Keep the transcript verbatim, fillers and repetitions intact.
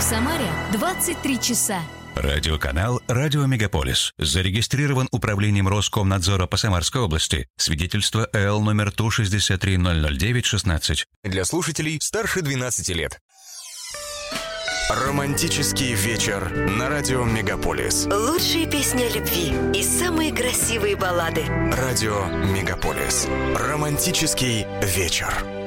В Самаре двадцать три часа. Радиоканал «Радио Мегаполис». Зарегистрирован Управлением Роскомнадзора по Самарской области. Свидетельство эл номер Ту шестьдесят три ноль ноль девять шестнадцать. Для слушателей старше двенадцати лет. Романтический вечер на радио Мегаполис. Лучшие песни о любви и самые красивые баллады. Радио Мегаполис. Романтический вечер.